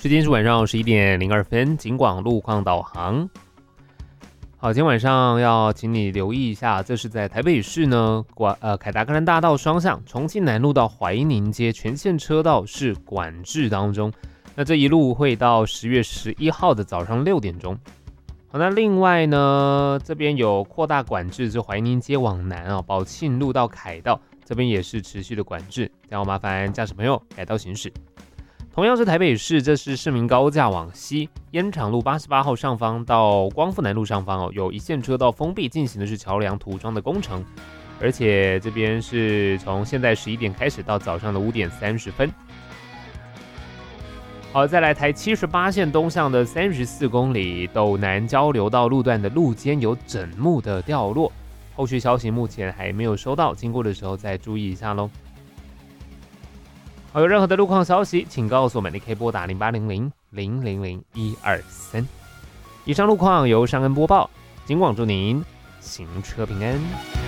时间是晚上11:02，警广路况导航。好，今天晚上要请你留意一下，这是在台北市呢，凯达格兰大道双向重庆南路到怀宁街全线车道是管制当中，那这一路会到10月11号的早上6点钟。好，那另外呢，这边有扩大管制，就怀宁街往南啊，宝庆路到凯道这边也是持续的管制，这样麻烦驾驶朋友改道行驶。同样是台北市，这是市民高架往西，烟厂路88号上方到光复南路上方有一线车道封闭，进行的是桥梁涂装的工程，而且这边是从现在11点开始到早上的5点30分。好，再来台78线东向的34公里斗南交流道路段的路肩有枕木的掉落，后续消息目前还没有收到，经过的时候再注意一下咯。好，有任何的路况消息，请告诉我们，你可以拨打0800-000-123。以上路况由尚恩播报，警广祝您行车平安。